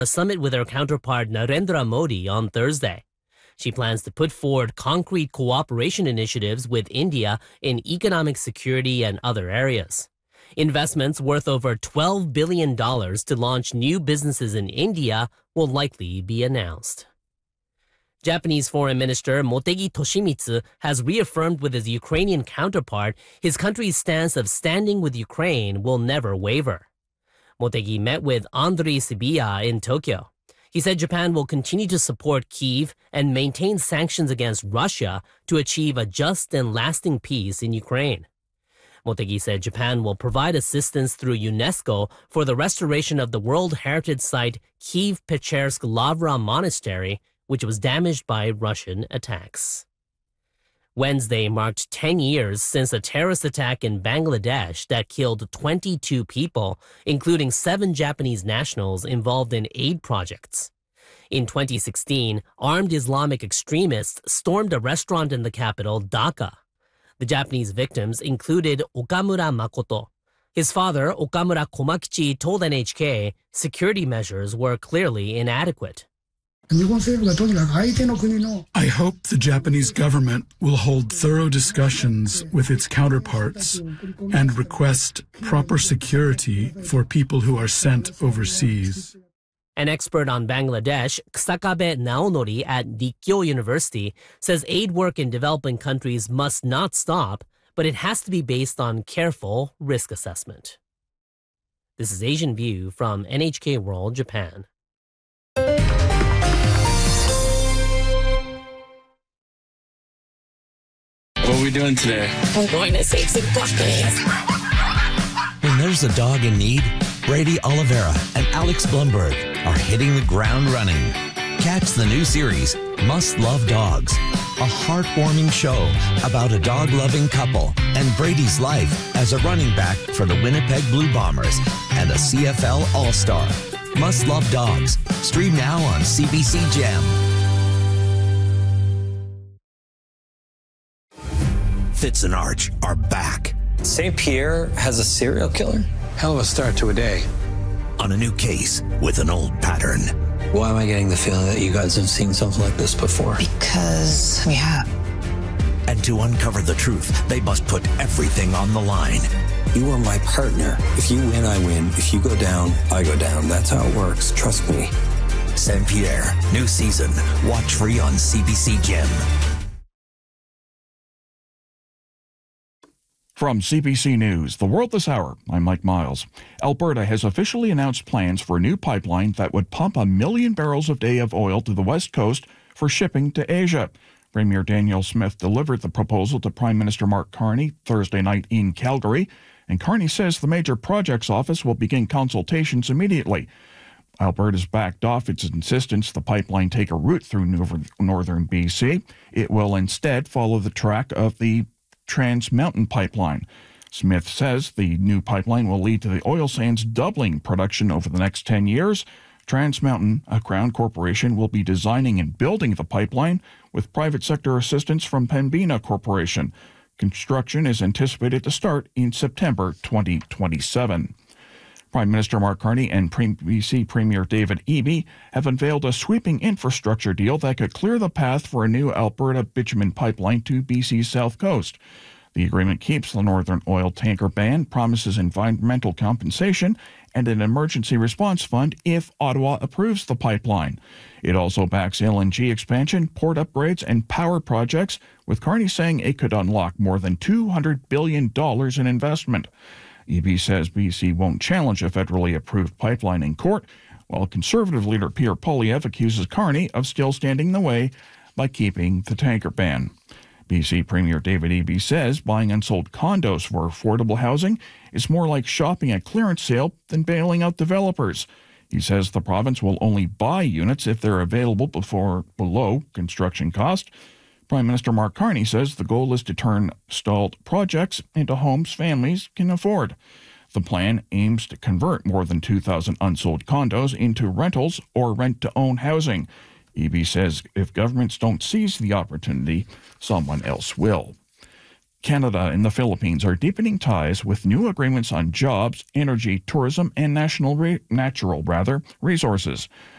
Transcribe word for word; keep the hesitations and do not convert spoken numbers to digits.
a summit with her counterpart Narendra Modi on Thursday. She plans to put forward concrete cooperation initiatives with India in economic security and other areas. Investments worth over twelve billion dollars to launch new businesses in India will likely be announced. Japanese Foreign Minister Motegi Toshimitsu has reaffirmed with his Ukrainian counterpart his country's stance of standing with Ukraine will never waver. Motegi met with Andriy Sybiha in Tokyo. He said Japan will continue to support Kyiv and maintain sanctions against Russia to achieve a just and lasting peace in Ukraine. Motegi said Japan will provide assistance through UNESCO for the restoration of the World Heritage Site Kyiv-Pechersk Lavra Monastery, which was damaged by Russian attacks. Wednesday marked ten years since a terrorist attack in Bangladesh that killed twenty-two people, including seven Japanese nationals involved in aid projects. In twenty sixteen, armed Islamic extremists stormed a restaurant in the capital, Dhaka. The Japanese victims included Okamura Makoto. His father, Okamura Komakichi, told N H K security measures were clearly inadequate. I hope the Japanese government will hold thorough discussions with its counterparts and request proper security for people who are sent overseas. An expert on Bangladesh, Ksakabe Naonori at Rikkyo University, says aid work in developing countries must not stop, but it has to be based on careful risk assessment. This is Asian View from N H K World Japan. What are we doing today? I'm going to save some puppies. When there's a dog in need, Brady Oliveira and Alex Blumberg are hitting the ground running. Catch the new series, Must Love Dogs, a heartwarming show about a dog-loving couple and Brady's life as a running back for the Winnipeg Blue Bombers and a C F L All-Star. Must Love Dogs. Stream now on C B C Gem. Fitz and Arch are back. Saint Pierre has a serial killer? Hell of a start to a day. On a new case with an old pattern. Why am I getting the feeling that you guys have seen something like this before? Because we have. And to uncover the truth, they must put everything on the line. You are my partner. If you win, I win. If you go down, I go down. That's how it works. Trust me. Saint Pierre, new season. Watch free on C B C Gem. From C B C News, The World This Hour, I'm Mike Miles. Alberta has officially announced plans for a new pipeline that would pump a million barrels a day of oil to the west coast for shipping to Asia. Premier Danielle Smith delivered the proposal to Prime Minister Mark Carney Thursday night in Calgary, and Carney says the Major Projects Office will begin consultations immediately. Alberta's backed off its insistence the pipeline take a route through northern B C. It will instead follow the track of the Trans Mountain Pipeline. Smith says the new pipeline will lead to the oil sands doubling production over the next ten years. Trans Mountain, a Crown corporation, will be designing and building the pipeline with private sector assistance from Pembina Corporation. Construction is anticipated to start in September twenty twenty-seven. Prime Minister Mark Carney and B C Premier David Eby have unveiled a sweeping infrastructure deal that could clear the path for a new Alberta bitumen pipeline to B C's south coast. The agreement keeps the Northern Oil tanker ban, promises environmental compensation, and an emergency response fund if Ottawa approves the pipeline. It also backs L N G expansion, port upgrades, and power projects, with Carney saying it could unlock more than two hundred billion dollars in investment. Eby says B C won't challenge a federally approved pipeline in court, while Conservative leader Pierre Poilievre accuses Carney of still standing in the way by keeping the tanker ban. B C Premier David Eby says buying unsold condos for affordable housing is more like shopping at clearance sale than bailing out developers. He says the province will only buy units if they're available before below construction cost. Prime Minister Mark Carney says the goal is to turn stalled projects into homes families can afford. The plan aims to convert more than two thousand unsold condos into rentals or rent-to-own housing. Eby says if governments don't seize the opportunity, someone else will. Canada and the Philippines are deepening ties with new agreements on jobs, energy, tourism, and national re- natural rather resources.